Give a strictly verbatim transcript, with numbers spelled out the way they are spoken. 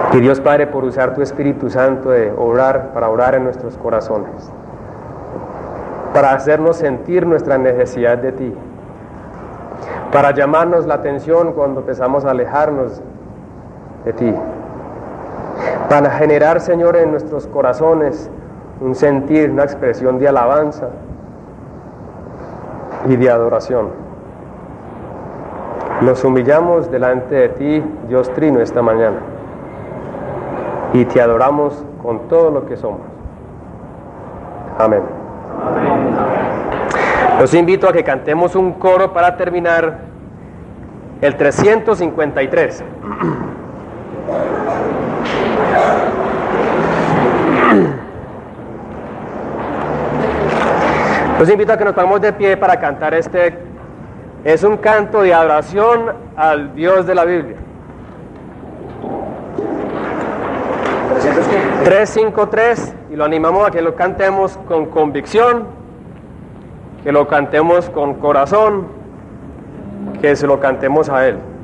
Y Dios Padre, por usar tu Espíritu Santo de orar, para orar en nuestros corazones, para hacernos sentir nuestra necesidad de ti, para llamarnos la atención cuando empezamos a alejarnos de ti, para generar, Señor, en nuestros corazones un sentir, una expresión de alabanza y de adoración. Nos humillamos delante de ti, Dios Trino, esta mañana, y te adoramos con todo lo que somos. Amén. Amén. Los invito a que cantemos un coro para terminar el trescientos cincuenta y tres. Los invito a que nos pongamos de pie para cantar este. Es un canto de adoración al Dios de la Biblia. trescientos cincuenta y tres, y lo animamos a que lo cantemos con convicción, que lo cantemos con corazón, que se lo cantemos a Él.